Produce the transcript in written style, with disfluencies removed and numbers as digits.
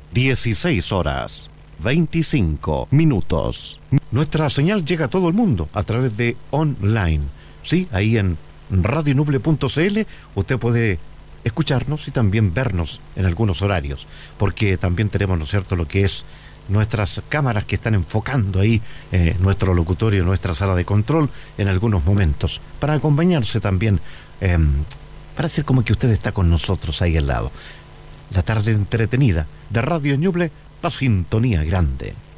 16 horas, 25 minutos. Nuestra señal llega a todo el mundo a través de online. Sí, ahí en radionuble.cl usted puede escucharnos y también vernos en algunos horarios, porque también tenemos, ¿no es cierto?, lo que es nuestras cámaras que están enfocando ahí nuestro locutorio, nuestra sala de control en algunos momentos, para acompañarse también, para hacer como que usted está con nosotros ahí al lado. La tarde entretenida de Radio Ñuble, la sintonía grande.